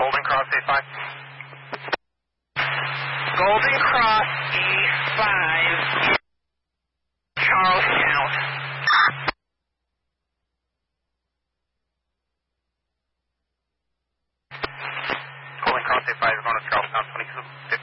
Golden Cross A5. Golden Cross E5, Charlestown. Golden Cross A5 is going to Charlestown 22.